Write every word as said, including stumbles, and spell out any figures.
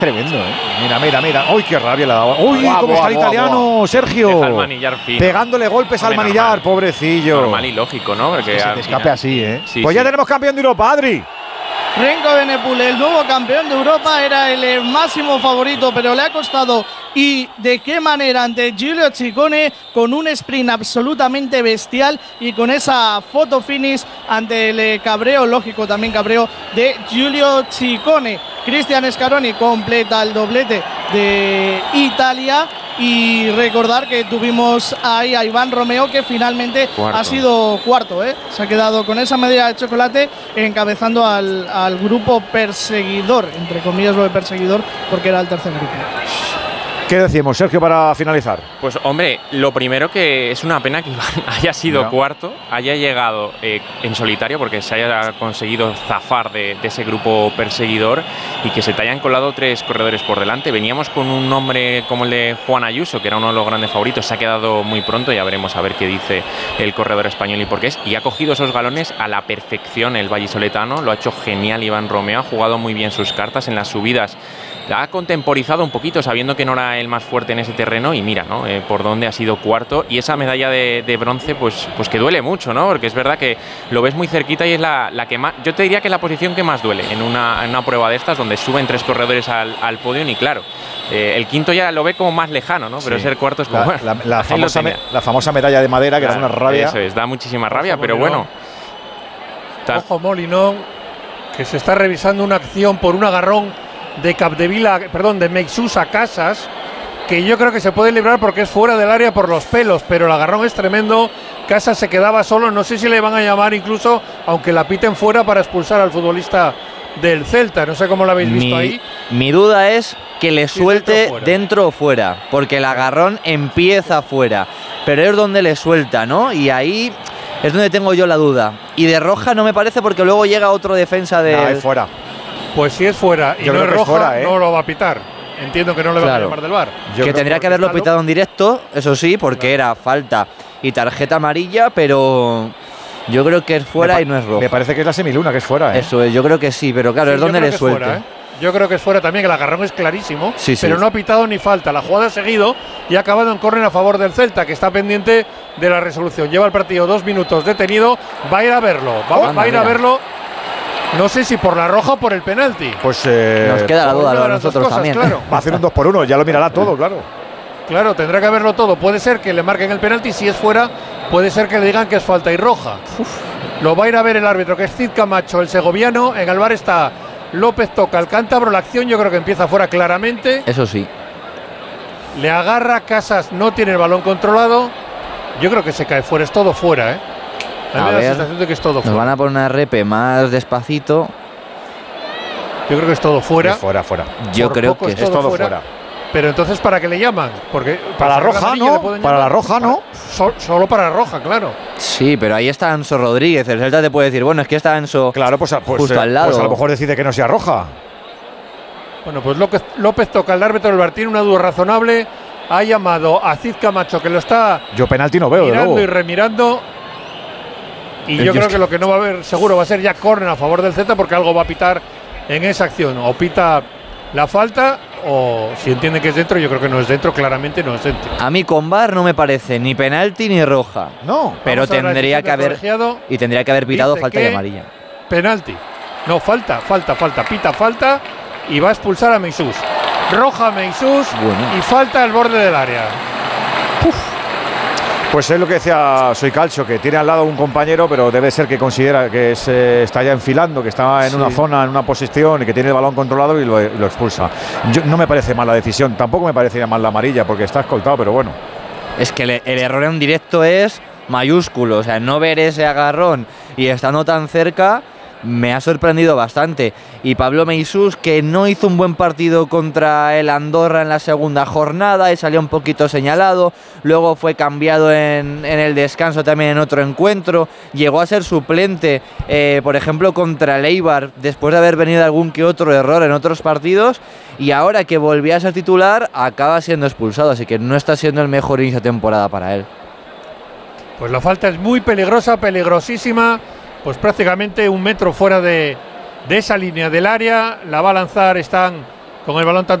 Tremendo, ¿eh? Mira, mira, mira. ¡Uy, qué rabia le ha dado! ¡Uy, Buah, cómo buah, está el buah, italiano, buah. Sergio! Deja al manillar fino. Pegándole golpes Hombre, al manillar, normal. pobrecillo. Normal y lógico, ¿no? Porque Que se al te escape final- así, ¿eh? Sí, pues sí. ya tenemos campeón de Europa, Adri. Renko Benepul, el nuevo campeón de Europa, era el máximo favorito, pero le ha costado. ¿Y de qué manera? Ante Giulio Ciccone, con un sprint absolutamente bestial y con esa foto finish ante el eh, cabreo, lógico también cabreo, de Giulio Ciccone. Cristian Scaroni completa el doblete de Italia. Y recordar que tuvimos ahí a Iván Romeo, que finalmente Cuarto. ha sido cuarto, ¿eh? Se ha quedado con esa medalla de chocolate encabezando al, al grupo perseguidor, entre comillas lo de perseguidor, porque era el tercer grupo. ¿Qué decimos, Sergio, para finalizar? Pues hombre, lo primero que es una pena que Iván haya sido Ya. cuarto, haya llegado eh, en solitario porque se haya conseguido zafar de, de ese grupo perseguidor y que se te hayan colado tres corredores por delante. Veníamos con un nombre como el de Juan Ayuso, que era uno de los grandes favoritos, se ha quedado muy pronto, ya veremos a ver qué dice el corredor español y por qué es. Y ha cogido esos galones a la perfección el vallisoletano, lo ha hecho genial Iván Romeo, ha jugado muy bien sus cartas en las subidas. La ha contemporizado un poquito sabiendo que no era el más fuerte en ese terreno y mira, ¿no? Eh, por dónde ha sido cuarto y esa medalla de, de bronce pues, pues que duele mucho, ¿no? Porque es verdad que lo ves muy cerquita y es la, la que más, yo te diría que es la posición que más duele en una, en una prueba de estas donde suben tres corredores al, al podio y claro, eh, el quinto ya lo ve como más lejano, ¿no? Pero Sí. ser cuarto es como… La, la- la ahí lo famosa me- tenía. la famosa medalla de madera, que Claro, era una rabia. Eso es, da muchísima rabia, Ojo, pero Molinón. bueno. Ta- Ojo, Molinón, que se está revisando una acción por un agarrón de Capdevila, perdón, de Meixús a Casas, que yo creo que se puede librar porque es fuera del área por los pelos, pero el agarrón es tremendo. Casas se quedaba solo, no sé si le van a llamar incluso, aunque la piten fuera, para expulsar al futbolista del Celta. No sé cómo lo habéis visto Mi, ahí. mi duda es que le Sí, suelte dentro o fuera. dentro o fuera, porque el agarrón empieza fuera, pero es donde le suelta, ¿no? Y ahí es donde tengo yo la duda. Y de roja no me parece porque luego llega otro defensa de… No, es fuera. Pues si es fuera y Yo no creo es que es roja, fuera, ¿eh? no lo va a pitar. Entiendo que no le van a Claro. llamar del V A R. Yo que creo tendría que que haberlo está lo- pitado en directo, eso sí, porque Claro. era falta y tarjeta amarilla, pero yo creo que es fuera Me pa- y no es roja. Me parece que es la semiluna, que es fuera, ¿eh? Eso es, yo creo que sí, pero claro, Sí, es yo donde creo le que es suelte. fuera, ¿eh? Yo creo que es fuera también, el agarrón es clarísimo, Sí, sí. pero no ha pitado ni falta. La jugada ha seguido y ha acabado en córner a favor del Celta, que está pendiente de la resolución. Lleva el partido dos minutos detenido, va a ir a verlo, va, Oh, va a ir a mira. verlo, no sé si por la roja o por el penalti. Pues eh, Nos queda la por duda una a de las dos nosotros cosas, también. claro. va a hacer un dos por uno, ya lo mirará todo, claro. Claro, tendrá que verlo todo. Puede ser que le marquen el penalti, si es fuera, puede ser que le digan que es falta y roja. Lo va a ir a ver el árbitro, que es Cid Camacho, el segoviano. En el V A R está López Toca, el cántabro. La acción yo creo que empieza fuera claramente. Eso sí. Le agarra Casas, no tiene el balón controlado. Yo creo que se cae fuera, es todo fuera, ¿eh? A mí A me da la ver, sensación de que es todo Nos fuera. van a poner una repe más despacito. Yo creo que es todo fuera. Es fuera, fuera. Yo Por creo poco que es Es todo todo fuera. fuera. Pero entonces, ¿para qué le llaman? Porque Para la sacar roja, amarilla le ¿no? pueden Para la llamar. roja, ¿no? So- solo para la roja, claro. Sí, pero ahí está Anso Rodríguez. El Celta te puede decir, bueno, es que está Anso Claro, pues, pues, justo eh, al lado. pues a lo mejor decide que no sea roja. Bueno, pues López, López Toca, el árbitro del V A R, tiene una duda razonable. Ha llamado a Cid Camacho, que lo está Yo penalti no veo, de mirando luego. y remirando. Y El yo creo Dios que que- lo que no va a haber seguro va a ser ya córner a favor del Celta, porque algo va a pitar en esa acción. O pita la falta, o si entiende que es dentro, yo creo que no es dentro, claramente no es dentro. A mí con V A R no me parece ni penalti ni roja. No. Pero Vamos a ver la tendría decisión que del haber colegiado. y tendría que haber pitado Dice falta y que- amarilla. Penalti. No, falta, falta, falta. Pita falta y va a expulsar a Meixús. Roja a Meixús Bueno. y falta al borde del área. Pues es lo que decía Soy Calcio, que tiene al lado un compañero, pero debe ser que considera que se está ya enfilando, que está en Sí. una zona, en una posición y que tiene el balón controlado y lo, lo expulsa. Yo, no me parece mal la decisión, tampoco me parecería mal la amarilla porque está escoltado, pero bueno. Es que le- el error en directo es mayúsculo. O sea, no ver ese agarrón y estando tan cerca me ha sorprendido bastante. Y Pablo Meixús, que no hizo un buen partido contra el Andorra en la segunda jornada y salió un poquito señalado, luego fue cambiado en, en el descanso también en otro encuentro, llegó a ser suplente, eh, por ejemplo, contra el Eibar, después de haber venido algún que otro error en otros partidos, y ahora que volvía a ser titular, acaba siendo expulsado, así que no está siendo el mejor inicio de temporada para él. Pues la falta es muy peligrosa, peligrosísima. Pues prácticamente un metro fuera de, de esa línea del área. La va a lanzar, están con el balón tanto